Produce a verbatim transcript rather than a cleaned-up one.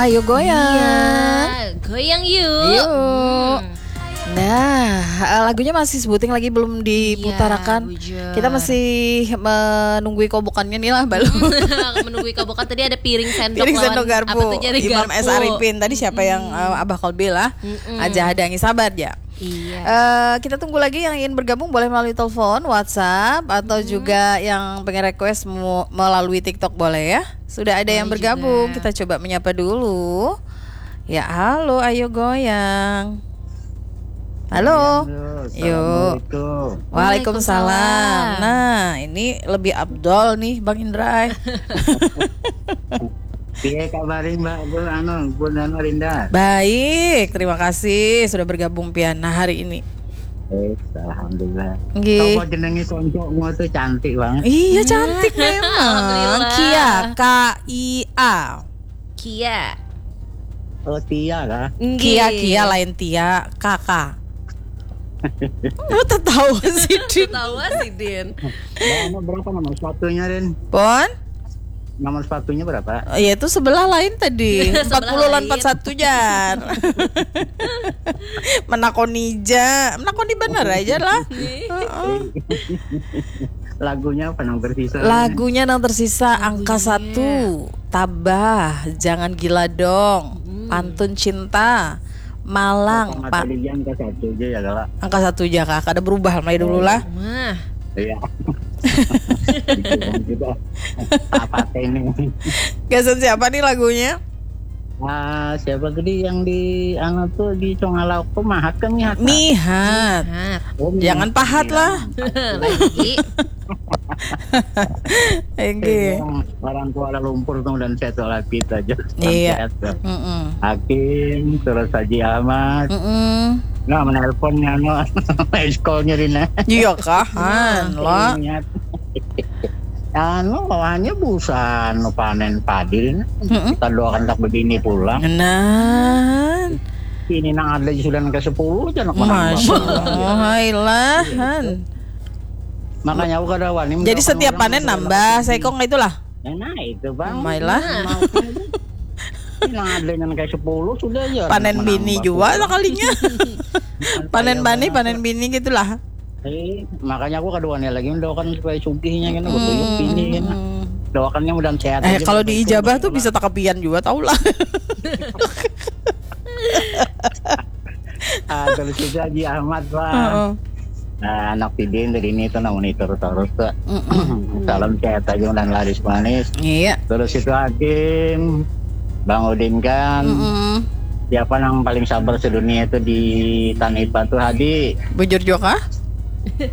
Ayo goyang. Iya, goyang yuk. Yuk. Hmm. Nah, lagunya masih sebuting lagi belum diputarakan. Iya, Kita masih menunggu kobokannya nih lah, baru. Menunggu kobokan. Tadi ada piring sendok Piring lawan sendok garpu. apa tuh, jadi Imam garpu. S. Arifin. Tadi siapa Mm-mm. yang uh, Abah Kolbil lah. Mm-mm. Aja hadangi sabar ya. Iya. Uh, kita tunggu lagi yang ingin bergabung boleh melalui telepon, WhatsApp atau Hmm. juga yang pengen request mu- melalui TikTok boleh ya. Sudah ada Boleh yang bergabung, juga. kita coba menyapa dulu. Ya, halo, ayo goyang. Halo. Yuk. Assalamualaikum. Waalaikumsalam. Nah, ini lebih Abdol nih Bang Indra. Piye kabarin Mbak Bu anu Bu Nano Rinda? Baik, terima kasih sudah bergabung Piana hari ini. Eh, alhamdulillah. Nggih. Kok jenenge koncokmu tuh cantik banget. Iya, cantik memang. Alhamdulillah. Kia, K I A. Kia. Oh, Tia kah? Kia, Kia lain Tia, Kakak. Lu tahu sih, Din. Tahu sih Din. Nah, berapa nomor sepatunya, Rin? Pon? Nomor sepatunya berapa? Ya itu sebelah lain tadi. empat puluh lawan lain. empat puluh satu jar. Menakoni ja, menakoni bener aja lah. Heeh. Lagunya apa yang tersisa? Lagunya yang tersisa angka satu. Tabah, jangan gila dong. Pantun cinta. Malang, Pak. Tadi angka satu aja ya kalau. Angka satu aja Kak, ada berubah mulai dulu lah. Mah. Iya. Gitu. Apa ini? Gasan siapa nih lagunya? Ah, siapa tadi yang di anu tuh di Congalau tuh Mahat kan Mihat. Mihat. Nah, Oh, Jangan pahat lah. lagi. Oke. Orang Kuala Lumpur tuh dan saya tolak kita aja. Iya. Mm-mm. Hakim terus Haji Ahmad. Mm-mm. Nah, menelponnya no, callnya Rina. Iya kahan lah. Anu bawaannya busan no panen padi. Mm-mm. Kita doakan tak begini pulang. Nah, Ini nang ada sudah ke sepuluh aja nak Masya Allah, hailahan. Makanya aku kada wani. Jadi setiap panen nambah, saya kok itulah. Nah itu bang. Mailah. Nang ada yang kayak sepuluh sudah aja. Panen bini juga lah kalinya. Panen bani, Iya, panen bini gitulah. Eh, makanya aku keduanya lagi mendoakan supaya sugihnya kan betuyuk bini kan. Doakannya mudah sehat. Eh aja, kalau supaya diijabah sugih. tuh bisa takapian juga tau lah. Ah, terus juga Haji Ahmad Pak. Heeh. Nah, anak Pidin dari ini tuh namun itu terus tuh. Salam sehat aja dan laris manis. Iya. Terus itu Hakim, Bang Udin kan. Mm-mm. Siapa yang paling sabar sedunia itu di Tanipa tuh Hadi. Bujur juga.